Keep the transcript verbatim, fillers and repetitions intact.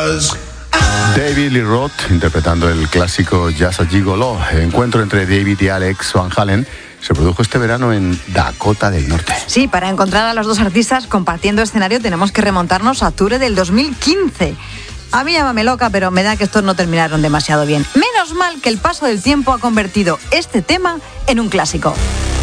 David Lee Roth interpretando el clásico Just a Gigolo. Encuentro entre David y Alex Van Halen se produjo este verano en Dakota del Norte. Sí, para encontrar a los dos artistas compartiendo escenario tenemos que remontarnos a octubre del dos mil quince. A mí llámame loca, pero me da que estos no terminaron demasiado bien. Menos mal que el paso del tiempo ha convertido este tema en un clásico.